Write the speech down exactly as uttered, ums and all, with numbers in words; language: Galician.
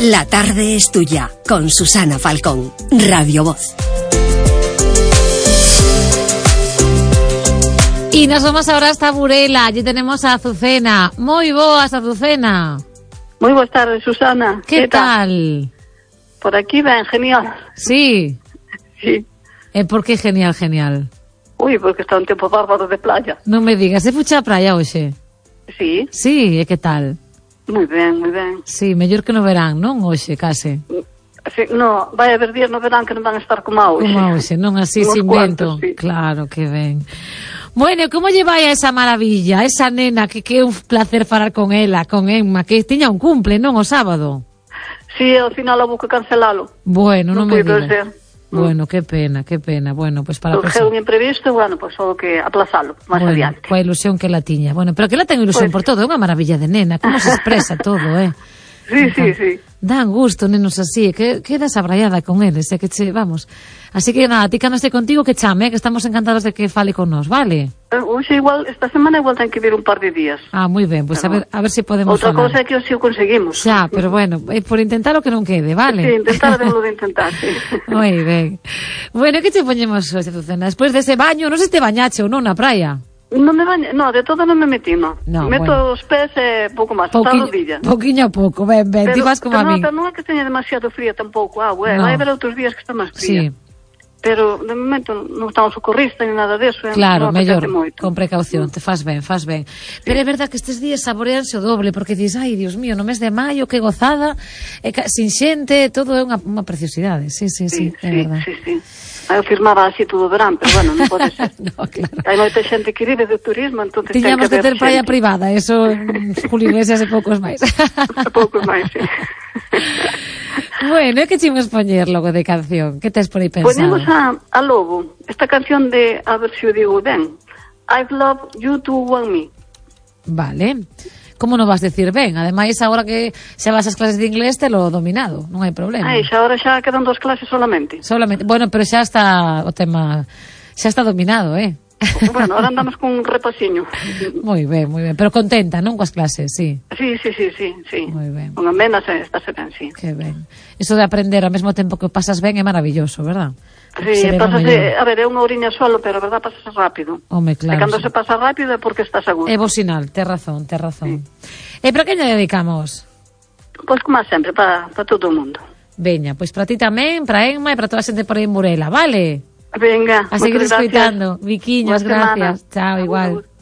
La tarde es tuya, con Susana Falcón, Radio Voz. Y nos vamos ahora hasta Burela. Allí tenemos a Azucena. Moi boas, Azucena. Moi boas tardes, Susana. Que tal? Por aquí ben, genial. Sí. Sí. E por que genial, genial? Ui, porque está un tempo bárbaro de playa. Non me digas, se fucha a praia hoxe? Sí. Sí, e que tal? Moi ben, moi ben. Sí, mellor que no verán, non hoxe, case. Sí, no, vai haber días no verán que non van a estar como a hoxe. Como a hoxe, non así Unos sin vento. cuantos, sí. Claro, que ben. Bueno, como lle vai a esa maravilla, esa nena que que é un placer falar con ela, con Emma, que tiña un cumple, non, o sábado? Sí, ao final houve que cancelalo. Bueno, non, non me puido digas. ser. Bueno, que pena, que pena. Bueno, pues para Surgiu un imprevisto, bueno, pues houve que aplazalo máis bueno, adiante. coa ilusión que la tiña. Bueno, pero que la ten ilusión Pues... por todo, é unha maravilla de nena, como se expresa todo, eh. Sí, sí, sí. Dan gusto, nenos así, que quedas abraiada con eles, é que che, vamos. Así que nada, ti cando este contigo que chame, que estamos encantados de que fale con nós, vale? Hoxe igual, esta semana igual ten que vir un par de días. Ah, moi ben, pois pues a ver, a ver se si podemos outra falar. Outra cousa é que hoxe o conseguimos. Xa, pero bueno, é por intentar o que non quede, vale? Sí, intentar de de intentar, sí. Moi ben. Bueno, que te poñemos hoxe, Azucena? Despois dese baño, non sei se te bañache ou non na praia. Non me baño, no, de todo non me metí, no. No, Meto bueno. os pés e eh, pouco máis, Pouquinho, hasta a rodilla. Pouquiño a pouco, ben, ben, ti vas como a no, min. Pero non é que teña demasiado fría tampouco, ah, bueno, no. Vai haber outros días que está máis fría. Sí. Pero, de momento, non estamos socorrista ni nada deso. Claro, non mellor, moito. con precaución, te fas ben, fas ben. Sí. Pero é verdad que estes días saboreanse o doble, porque dis, ai, Dios mío, no mes de maio, que gozada, e ca... sin xente, todo é unha, unha preciosidade. Sí, sí, sí, sí, é sí, verdad. sí, sí. Eu firmaba así todo o verán, pero bueno, non pode ser. No, claro. Hai moita xente que vive de turismo, entón ten que Tiñamos que ter praia xente. privada, eso, Julio Iglesias e poucos máis. Poucos máis, sí. Bueno, é que chimos poñer logo de canción? Que tes por aí pensado? Ponemos a, a Lobo, esta canción de, a ver se o digo ben, I've loved you to want me. Vale. Como non vas decir ben? Ademais, agora que xa vas ás clases de inglés, te lo dominado, non hai problema. Ai, xa agora xa quedan dos clases solamente. Solamente, bueno, pero xa está o tema, xa está dominado, eh? Bueno, ahora andamos con un repasiño. Moi ben, moi ben, pero contenta, non, coas clases, sí. Sí, sí, sí, sí, sí. Moi ben. Con amenas está se ben, sí. Que ben. Eso de aprender ao mesmo tempo que pasas ben é maravilloso, verdad? Sí, pásase, a ver, é unha oriña solo, pero a verdad pasase rápido. Home, claro. E cando sí. se pasa rápido é porque estás a gusto. É bo sinal, tes razón, tes razón. Sí. E para que lle dedicamos? Pois como sempre, para pa todo o mundo. Veña, pois para ti tamén, para Emma e para toda a xente por aí en Burela, vale? Venga, a seguir escoitando. Viquiños, gracias. Chao, igual.